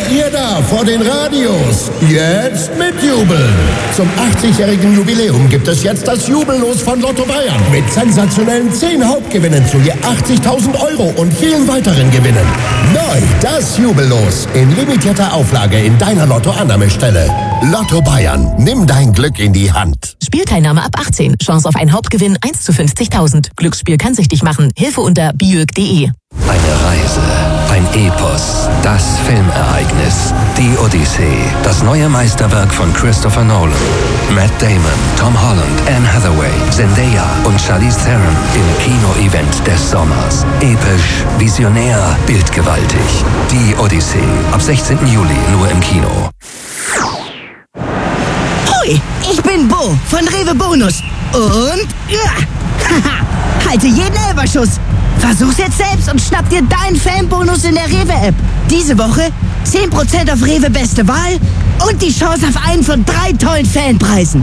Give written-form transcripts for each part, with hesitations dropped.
ihr da vor den Radios, jetzt mitjubeln. Zum 80-jährigen Jubiläum gibt es jetzt das Jubellos von Lotto Bayern. Mit sensationellen 10 Hauptgewinnen zu je 80.000 € und vielen weiteren Gewinnen. Neu das Jubellos in limitierter Auflage in deiner Lotto-Annahmestelle. Lotto Bayern, nimm dein Glück in die Hand. Spielteilnahme ab 18. Chance auf einen Hauptgewinn 1 zu 50.000. Glücksspiel kann süchtig machen. Hilfe unter biög.de. Eine Reise, ein Epos, das Filmereignis, die Odyssee, das neue Meisterwerk von Christopher Nolan. Matt Damon, Tom Holland, Anne Hathaway, Zendaya und Charlize Theron im Kino-Event des Sommers. Episch, visionär, bildgewaltig. Die Odyssee, ab 16. Juli nur im Kino. Hoi, ich bin Bo von Rewe Bonus und halte jeden Elferschuss. Versuch's jetzt selbst und schnapp dir deinen Fanbonus in der Rewe-App. Diese Woche 10% auf Rewe Beste Wahl und die Chance auf einen von 3 tollen Fanpreisen.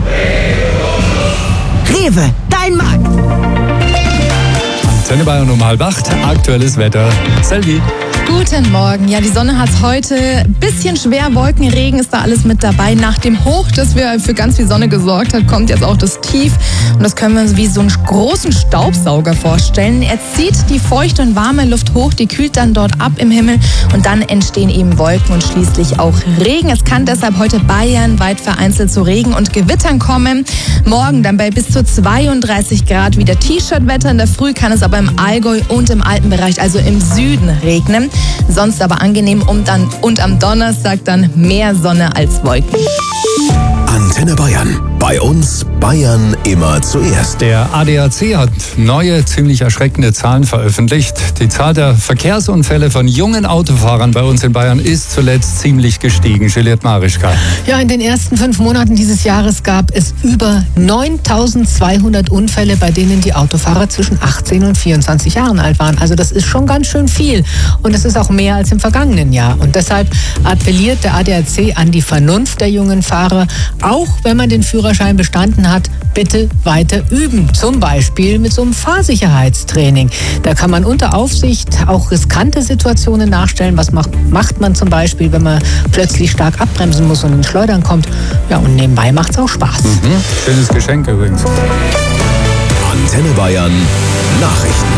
Rewe, dein Markt. Antenne Bayern um 7:30, aktuelles Wetter. Selvi. Guten Morgen. Ja, die Sonne hat heute ein bisschen schwer. Wolkenregen ist da alles mit dabei. Nach dem Hoch, das für ganz viel Sonne gesorgt hat, kommt jetzt auch das Tief. Und das können wir uns wie so einen großen Staubsauger vorstellen. Er zieht die feuchte und warme Luft hoch, die kühlt dann dort ab im Himmel. Und dann entstehen eben Wolken und schließlich auch Regen. Es kann deshalb heute bayernweit vereinzelt zu Regen und Gewittern kommen. Morgen dann bei bis zu 32 Grad wieder T-Shirt-Wetter. In der Früh kann es aber im Allgäu und im Alpenbereich, also im Süden, regnen. Sonst aber angenehm und am Donnerstag dann mehr Sonne als Wolken. Antenne Bayern. Bei uns Bayern immer zuerst. Der ADAC hat neue, ziemlich erschreckende Zahlen veröffentlicht. Die Zahl der Verkehrsunfälle von jungen Autofahrern bei uns in Bayern ist zuletzt ziemlich gestiegen. Juliette Marischka. Ja, in den ersten 5 Monaten dieses Jahres gab es über 9.200 Unfälle, bei denen die Autofahrer zwischen 18 und 24 Jahren alt waren. Also das ist schon ganz schön viel. Und es ist auch mehr als im vergangenen Jahr. Und deshalb appelliert der ADAC an die Vernunft der jungen Fahrer, auch wenn man den Führerschein bestanden hat, bitte weiter üben. Zum Beispiel mit so einem Fahrsicherheitstraining. Da kann man unter Aufsicht auch riskante Situationen nachstellen. Was macht man zum Beispiel, wenn man plötzlich stark abbremsen muss und ins Schleudern kommt? Ja, und nebenbei macht es auch Spaß. Schönes Geschenk übrigens. Antenne Bayern Nachrichten.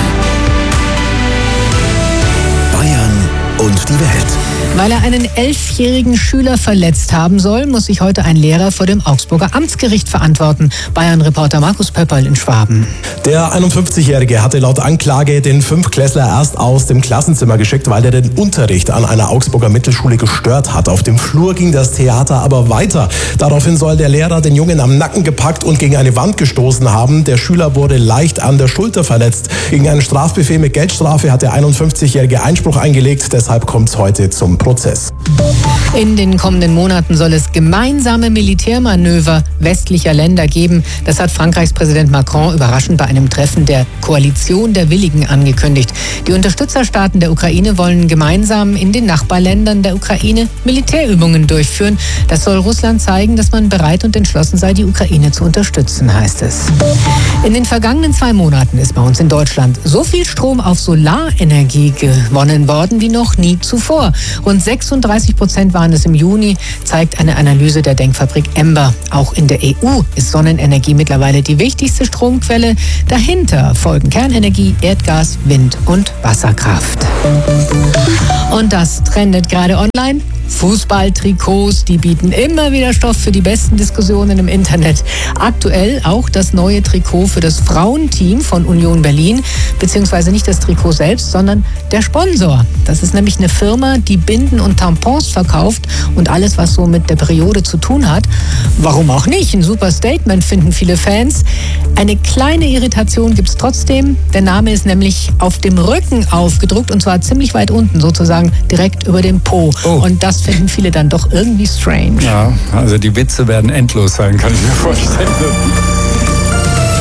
Bayern und die Welt. Weil er einen 11-jährigen Schüler verletzt haben soll, muss sich heute ein Lehrer vor dem Augsburger Amtsgericht verantworten. Bayern-Reporter Markus Pöpperl in Schwaben. Der 51-Jährige hatte laut Anklage den 5-Klässler erst aus dem Klassenzimmer geschickt, weil er den Unterricht an einer Augsburger Mittelschule gestört hat. Auf dem Flur ging das Theater aber weiter. Daraufhin soll der Lehrer den Jungen am Nacken gepackt und gegen eine Wand gestoßen haben. Der Schüler wurde leicht an der Schulter verletzt. Gegen einen Strafbefehl mit Geldstrafe hat der 51-Jährige Einspruch eingelegt. Deshalb kommt es heute zum Prozess. In den kommenden Monaten soll es gemeinsame Militärmanöver westlicher Länder geben. Das hat Frankreichs Präsident Macron überraschend bei einem Treffen der Koalition der Willigen angekündigt. Die Unterstützerstaaten der Ukraine wollen gemeinsam in den Nachbarländern der Ukraine Militärübungen durchführen. Das soll Russland zeigen, dass man bereit und entschlossen sei, die Ukraine zu unterstützen, heißt es. In den vergangenen 2 Monaten ist bei uns in Deutschland so viel Strom auf Solarenergie gewonnen worden wie noch nie zuvor. Rund 36% waren es im Juni, zeigt eine Analyse der Denkfabrik Ember. Auch in der EU ist Sonnenenergie mittlerweile die wichtigste Stromquelle. Dahinter folgen Kernenergie, Erdgas, Wind und Wasserkraft. Und das trendet gerade online. Fußballtrikots, die bieten immer wieder Stoff für die besten Diskussionen im Internet. Aktuell auch das neue Trikot für das Frauenteam von Union Berlin, beziehungsweise nicht das Trikot selbst, sondern der Sponsor. Das ist nämlich eine Firma, die Binden und Tampons verkauft und alles, was so mit der Periode zu tun hat. Warum auch nicht? Ein super Statement, finden viele Fans. Eine kleine Irritation gibt es trotzdem. Der Name ist nämlich auf dem Rücken aufgedruckt und zwar ziemlich weit unten, sozusagen direkt über dem Po. Oh. Und das finden viele dann doch irgendwie strange. Ja, also die Witze werden endlos sein, kann ich mir vorstellen.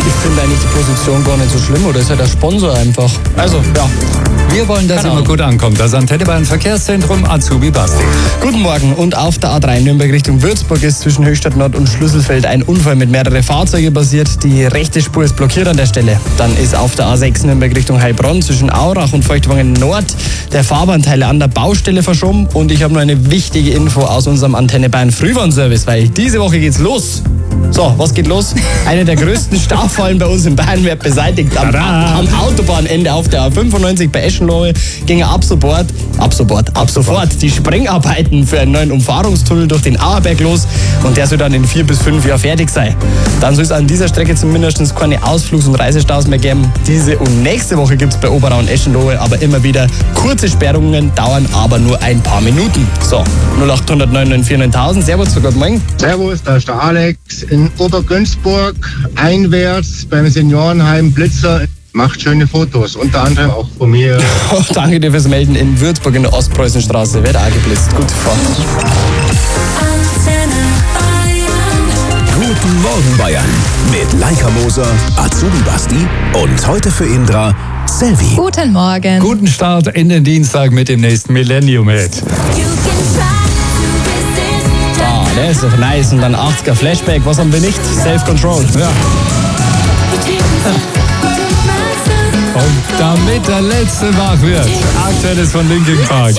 Ich finde eigentlich die Position gar nicht so schlimm, oder ist ja der Sponsor einfach. Also, ja. Wir wollen, dass immer gut ankommt. Das Antenne Bayern Verkehrszentrum, Azubi Basti. Guten Morgen. Und auf der A3 Nürnberg Richtung Würzburg ist zwischen Höchstadt Nord und Schlüsselfeld ein Unfall mit mehreren Fahrzeugen passiert. Die rechte Spur ist blockiert an der Stelle. Dann ist auf der A6 Nürnberg Richtung Heilbronn zwischen Aurach und Feuchtwangen Nord der Fahrbahnteil an der Baustelle verschoben. Und ich habe noch eine wichtige Info aus unserem Antenne Bayern Frühwarnservice, weil diese Woche geht's los. So, was geht los? Eine der größten Staufallen bei uns in Bayern wird beseitigt. Am Autobahnende auf der A95 bei Eschenlohe gingen ab sofort die Sprengarbeiten für einen neuen Umfahrungstunnel durch den Auerberg los und der soll dann in 4 bis 5 Jahren fertig sein. Dann soll es an dieser Strecke zumindest keine Ausflugs- und Reisestaus mehr geben. Diese und nächste Woche gibt es bei Oberau und Eschenlohe aber immer wieder kurze Sperrungen, dauern aber nur ein paar Minuten. So, 0800 99 9000. Servus, guten Morgen. Servus, da ist der Alex in Obergünzburg, einwärts beim Seniorenheim Blitzer. Macht schöne Fotos, unter anderem auch von mir. Danke dir fürs Melden in Würzburg in der Ostpreußenstraße. Wird auch geblitzt. Gute Fahrt. Guten Morgen Bayern mit Leica Moser, Azubi Basti und heute für Indra Selvi. Guten Morgen. Guten Start in den Dienstag mit dem nächsten Millennium-Hit. Der ist doch nice. Und dann 80er Flashback. Was haben wir nicht? Self-Control. Ja. Und damit der Letzte wach wird, Aktuelles von Linkin Park.